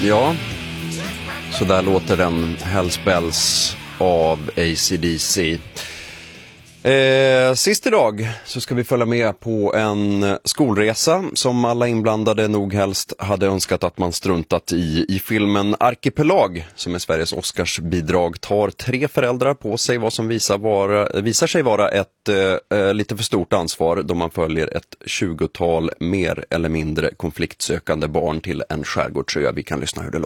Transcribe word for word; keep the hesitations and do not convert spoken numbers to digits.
Ja, så där låter den Hells Bells av A C D C. Eh, sist idag så ska vi följa med på en skolresa som alla inblandade nog helst hade önskat att man struntat i. I filmen Arkipelag, som är Sveriges Oscarsbidrag, tar tre föräldrar på sig vad som visar, vara, visar sig vara ett eh, lite för stort ansvar då man följer ett tjugotal mer eller mindre konfliktsökande barn till en skärgårdsö. Vi kan lyssna hur det låter.